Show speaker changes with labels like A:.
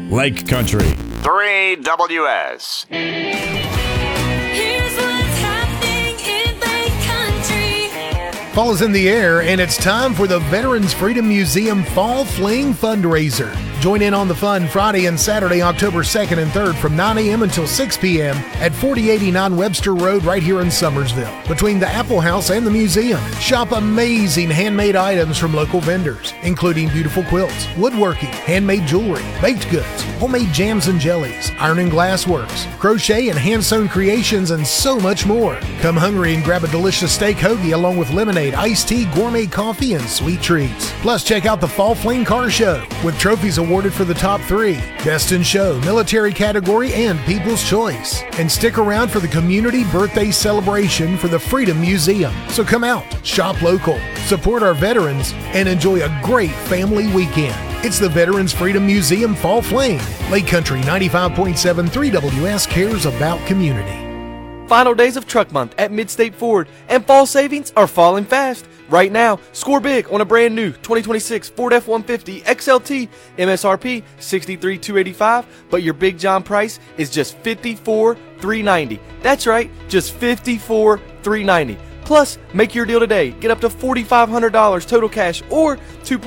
A: Lake Country.
B: 3WS.
C: Here's what's happening in Lake Country.
D: Fall is in the air, and it's time for the Veterans Freedom Museum Fall Fling Fundraiser. Join in on the fun Friday and Saturday, October 2nd and 3rd from 9 a.m. until 6 p.m. at 4089 Webster Road right here in Summersville, between the Apple House and the museum. Shop amazing handmade items from local vendors, including beautiful quilts, woodworking, handmade jewelry, baked goods, homemade jams and jellies, iron and glass works, crochet and hand-sewn creations, and so much more. Come hungry and grab a delicious steak hoagie along with lemonade, iced tea, gourmet coffee, and sweet treats. Plus, check out the Fall Fling Car Show with trophies awarded for the top 3, Best in Show, Military Category, and People's Choice. And stick around for the community birthday celebration for the Freedom Museum. So come out, shop local, support our veterans, and enjoy a great family weekend. It's the Veterans Freedom Museum Fall Fling. Lake Country 95.7 3WS cares about community.
E: Final days of truck month at Midstate Ford, and fall savings are falling fast. Right now, score big on a brand new 2026 Ford F-150 XLT, MSRP $63,285, but your Big John price is just $54,390. That's right, just $54,390. Plus, make your deal today. Get up to $4,500 total cash or 2